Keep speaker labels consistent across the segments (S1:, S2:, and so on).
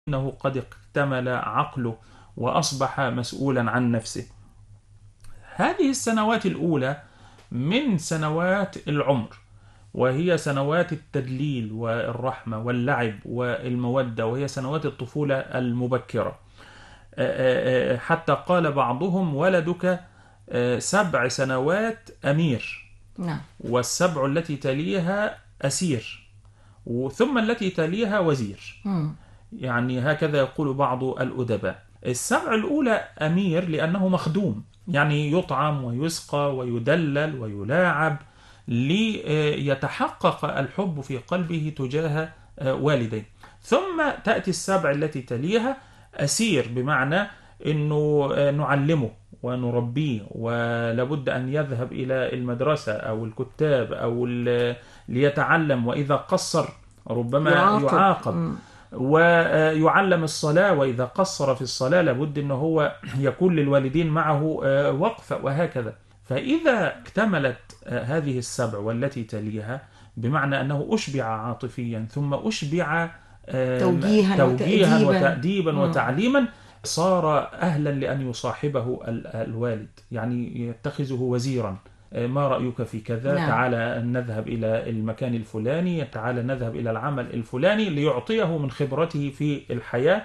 S1: أنه قد اكتمل عقله وأصبح مسؤولا عن نفسه. هذه السنوات الأولى من سنوات العمر، وهي سنوات التدليل والرحمة واللعب والمودة، وهي سنوات الطفولة المبكرة. حتى قال بعضهم: ولدك 7 سنوات أمير،
S2: نعم.
S1: والسبع التي تليها أسير، ثم التي تليها وزير. يعني هكذا يقول بعض الأدباء. 7 الأولى أمير لأنه مخدوم، يعني يطعم ويسقى ويدلل ويلاعب ليتحقق الحب في قلبه تجاه والديه. ثم تأتي 7 التي تليها أسير، بمعنى أنه نعلمه ونربيه، ولابد أن يذهب إلى المدرسة أو الكتاب أو ليتعلم، وإذا قصر ربما يعاقب، ويعلم الصلاة، وإذا قصر في الصلاة لابد أنه هو يكون للوالدين معه وقفة، وهكذا. فإذا اكتملت هذه 7 والتي تليها، بمعنى أنه أشبع عاطفيا، ثم أشبع
S2: توجيها
S1: وتأديبا وتعليما، صار أهلا لأن يصاحبه الوالد، يعني يتخذه وزيرا. ما رأيك في كذا؟
S2: نعم.
S1: تعالى نذهب إلى المكان الفلاني، تعالى نذهب إلى العمل الفلاني، ليعطيه من خبرته في الحياة،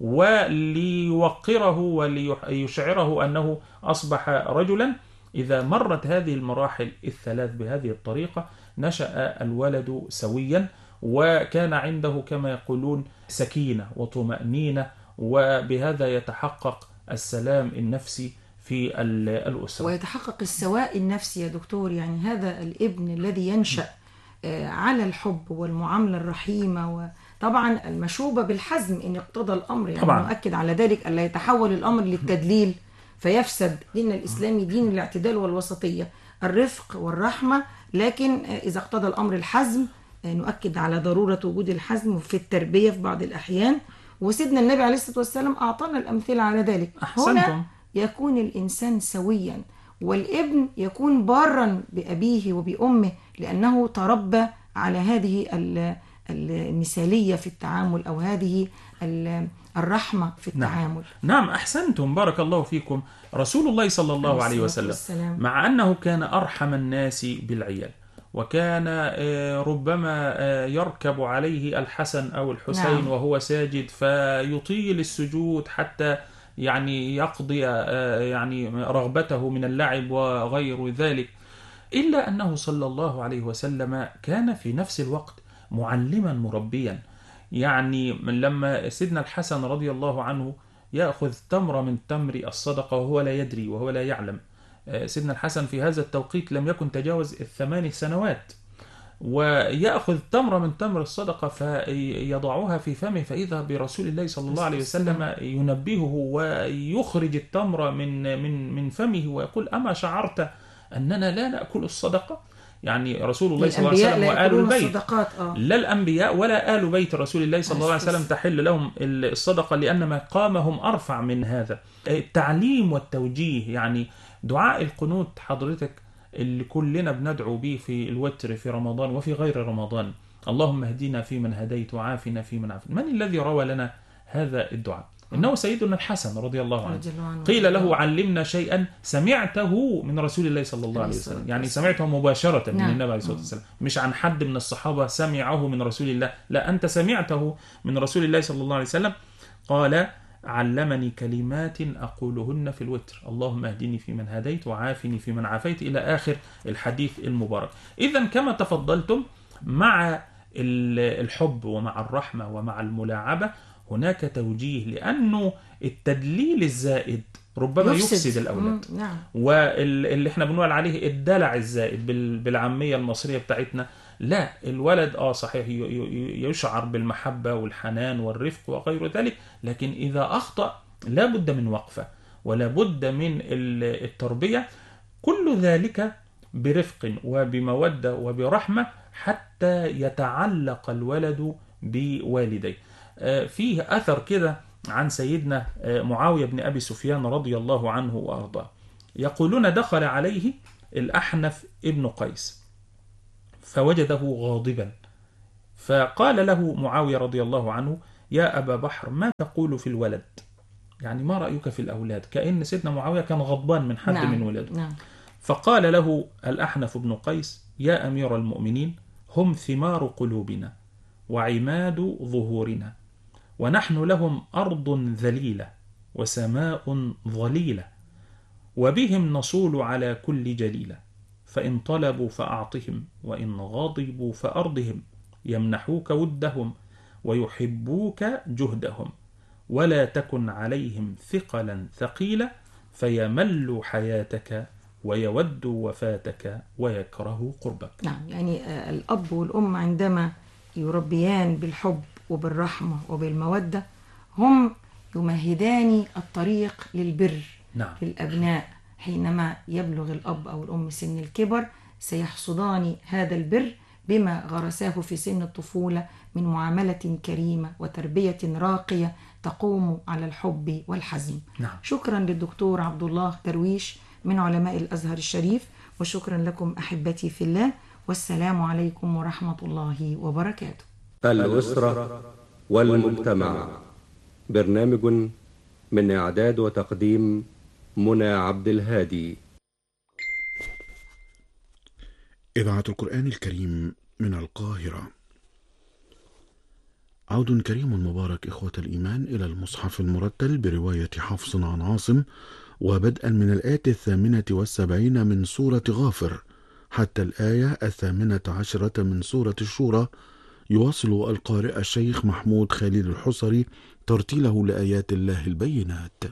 S1: وليوقره وليشعره أنه أصبح رجلا. إذا مرت هذه المراحل الثلاث بهذه الطريقة، نشأ الولد سويا، وكان عنده كما يقولون سكينة وطمأنينة، وبهذا يتحقق السلام النفسي في الأسرة،
S2: ويتحقق السواء النفسي يا دكتور. يعني هذا الابن الذي ينشأ على الحب والمعاملة الرحيمة، وطبعا المشوبة بالحزم إن اقتضى الأمر، يعني
S1: طبعا.
S2: نؤكد على ذلك ألا يتحول الأمر للتدليل فيفسد. ديننا الإسلامي دين الاعتدال والوسطية، الرفق والرحمة، لكن إذا اقتضى الأمر الحزم نؤكد على ضرورة وجود الحزم في التربية في بعض الأحيان، وسيدنا النبي عليه الصلاة والسلام أعطانا الأمثلة على ذلك.
S1: أحسنتم.
S2: هنا يكون الإنسان سويا، والابن يكون بارا بأبيه وبأمه، لأنه تربى على هذه المثالية في التعامل، أو هذه الرحمة في التعامل.
S1: نعم أحسنتم، بارك الله فيكم. رسول الله صلى الله عليه وسلم مع أنه كان أرحم الناس بالعيال، وكان ربما يركب عليه الحسن أو الحسين
S2: نعم.
S1: وهو ساجد، فيطيل السجود حتى يعني يقضي يعني رغبته من اللعب وغير ذلك، إلا أنه صلى الله عليه وسلم كان في نفس الوقت معلما مربيا. يعني لما سيدنا الحسن رضي الله عنه يأخذ تمرة من تمر الصدقة وهو لا يدري وهو لا يعلم، سيدنا الحسن في هذا التوقيت لم يكن تجاوز 8 سنوات، ويأخذ تمرة من تمر الصدقة فيضعها في فمه، فإذا برسول الله صلى الله عليه وسلم ينبهه ويخرج التمرة من فمه ويقول: أما شعرت أننا لا نأكل الصدقة؟ يعني رسول الله صلى الله عليه وسلم وآل البيت، لا الأنبياء ولا آل بيت رسول الله صلى الله عليه وسلم تحل لهم الصدقة، لأن مقامهم أرفع من هذا. التعليم والتوجيه، يعني دعاء القنوت حضرتك اللي كلنا بندعو به في الوتر في رمضان وفي غير رمضان: اللهم اهدنا فيمن هديت وعافنا فيمن عافيت. من الذي روى لنا هذا الدعاء؟ إنه سيدنا الحسن رضي الله عنه. قيل له: علمنا شيئا سمعته من رسول الله صلى الله عليه وسلم، يعني سمعته مباشرة من النبي عليه الصلاة والسلام، مش عن حد من الصحابة سمعه من رسول الله، لا، أنت سمعته من رسول الله صلى الله عليه وسلم. قال: علمني كلمات أقولهن في الوتر: اللهم اهدني فيمن هديت وعافني فيمن عافيت، إلى آخر الحديث المبارك. إذن كما تفضلتم، مع الحب ومع الرحمة ومع الملاعبة هناك توجيه، لأنه التدليل الزائد ربما يفسد الأولاد.
S2: نعم.
S1: واللي احنا بنقول عليه الدلع الزائد بالعامية المصرية بتاعتنا، لا، الولد صحيح يشعر بالمحبة والحنان والرفق وغير ذلك، لكن إذا أخطأ لا بد من وقفة ولا بد من التربية، كل ذلك برفق وبمودة وبرحمة حتى يتعلق الولد بوالديه. فيه أثر كده عن سيدنا معاوية بن أبي سفيان رضي الله عنه وأرضاه، يقولون: دخل عليه الأحنف ابن قيس فوجده غاضبا، فقال له معاوية رضي الله عنه: يا أبا بحر ما تقول في الولد؟ يعني ما رأيك في الأولاد؟ كأن سيدنا معاوية كان غضبان من حد من ولاده.
S2: نعم.
S1: فقال له الأحنف بن قيس: يا أمير المؤمنين، هم ثمار قلوبنا وعماد ظهورنا، ونحن لهم أرض ذليلة وسماء ظليلة، وبهم نصول على كل جليلة، فإن طلبوا فأعطهم، وإن غضبوا فأرضهم، يمنحوك ودهم ويحبوك جهدهم، ولا تكن عليهم ثقلا ثقيلا، فيملوا حياتك ويودوا وفاتك ويكرهوا قربك.
S2: نعم، يعني الأب والأم عندما يربيان بالحب وبالرحمة وبالمودة هم يمهدان الطريق للبر.
S1: نعم.
S2: للأبناء حينما يبلغ الأب أو الأم سن الكبر سيحصدان هذا البر بما غرساه في سن الطفولة من معاملة كريمة وتربية راقية تقوم على الحب والحزم.
S1: نعم.
S2: شكرا للدكتور عبد الله درويش من علماء الأزهر الشريف، وشكرا لكم أحبتي في الله، والسلام عليكم ورحمة الله وبركاته.
S3: الأسرة والمجتمع، برنامج من إعداد وتقديم منى عبد الهادي.
S4: إذاعة القرآن الكريم من القاهرة. عود كريم مبارك إخوة الإيمان إلى المصحف المرتل برواية حفص عن عاصم، وبدءا من الآية 78 من سورة غافر حتى الآية 18 من سورة الشورى، يواصل القارئ الشيخ محمود خليل الحصري ترتيله لآيات الله البينات.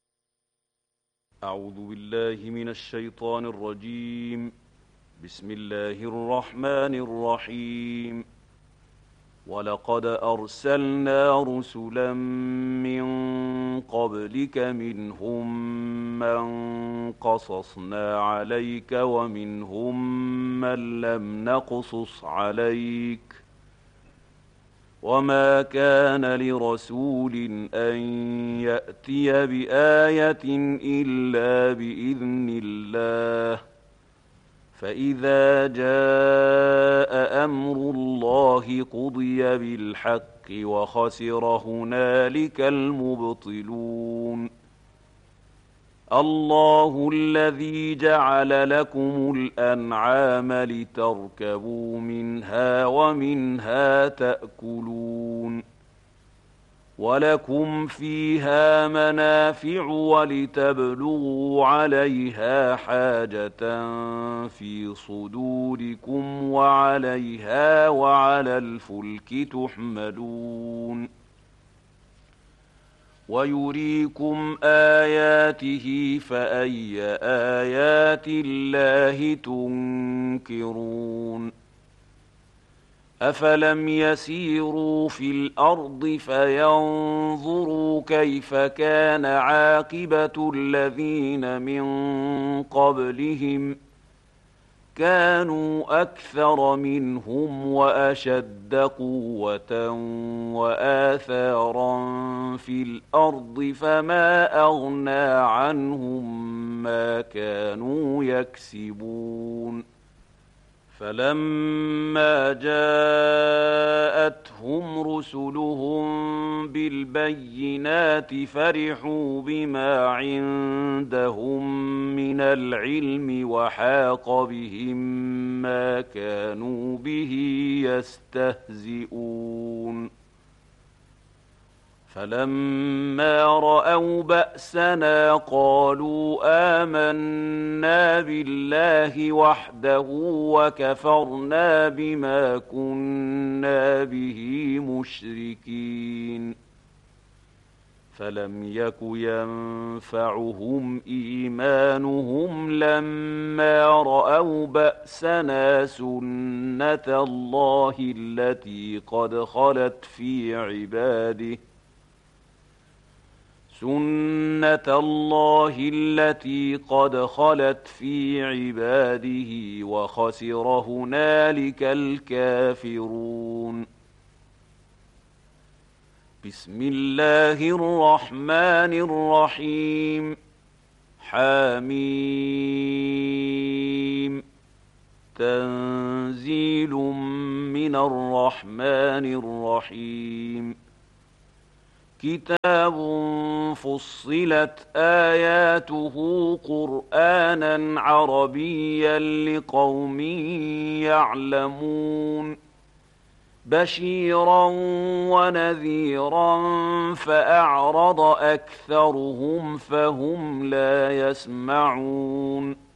S5: أعوذ بالله من الشيطان الرجيم. بسم الله الرحمن الرحيم. ولقد أرسلنا رسلا من قبلك منهم من قصصنا عليك ومنهم من لم نقصص عليك، وما كان لرسول أن يأتي بآية إلا بإذن الله، فإذا جاء أمر الله قضي بالحق وخسر هنالك المبطلون. الله الذي جعل لكم الأنعام لتركبوا منها ومنها تأكلون، ولكم فيها منافع ولتبلغوا عليها حاجة في صدوركم وعليها وعلى الفلك تحملون، ويريكم آياته فأي آيات الله تنكرون. أفلم يسيروا في الأرض فينظروا كيف كان عاقبة الذين من قبلهم، كانوا أكثر منهم وأشد قوة وآثارا في الأرض، فما أغنى عنهم ما كانوا يكسبون. فلما جاءتهم رسلهم بالبينات فرحوا بما عندهم من العلم وحاق بهم ما كانوا به يستهزئون. فلما رأوا بأسنا قالوا آمنا بالله وحده وكفرنا بما كنا به مشركين. فلم يك ينفعهم إيمانهم لما رأوا بأسنا سنة الله التي قد خلت في عباده وخسر هنالك الكافرون. بسم الله الرحمن الرحيم. حميم. تنزيل من الرحمن الرحيم. كتاب فصلت آياته قرآنا عربيا لقوم يعلمون بشيرا ونذيرا فأعرض أكثرهم فهم لا يسمعون